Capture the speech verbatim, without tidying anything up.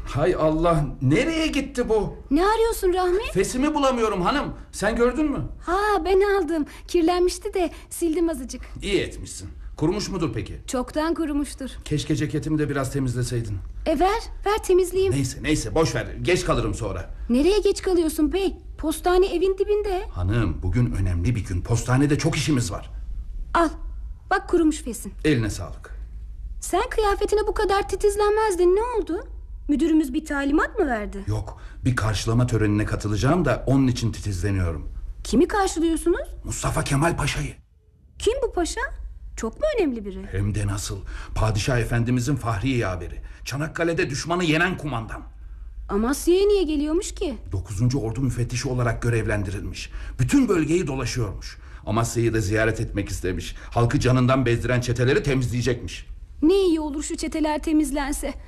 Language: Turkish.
Hay Allah, nereye gitti bu? Ne arıyorsun Rahmi? Fesimi bulamıyorum hanım. Sen gördün mü? Ha, ben aldım. Kirlenmişti de sildim azıcık. İyi etmişsin. Kurumuş mudur peki? Çoktan kurumuştur. Keşke ceketimi de biraz temizleseydin. E ver, ver temizleyeyim. Neyse neyse, boş ver, geç kalırım sonra. Nereye geç kalıyorsun bey? Postane evin dibinde. Hanım, bugün önemli bir gün. Postanede çok işimiz var. Al, bak kurumuş fesin. Eline sağlık. Sen kıyafetine bu kadar titizlenmezdin, ne oldu? Müdürümüz bir talimat mı verdi? Yok, bir karşılama törenine katılacağım da onun için titizleniyorum. Kimi karşılıyorsunuz? Mustafa Kemal Paşa'yı. Kim bu paşa? Çok mu önemli biri? Hem de nasıl. Padişah Efendimizin fahri yaveri. Çanakkale'de düşmanı yenen kumandan. Amasya'ya niye geliyormuş ki? dokuzuncu Ordu müfettişi olarak görevlendirilmiş. Bütün bölgeyi dolaşıyormuş. Amasya'yı da ziyaret etmek istemiş. Halkı canından bezdiren çeteleri temizleyecekmiş. Ne iyi olur şu çeteler temizlense.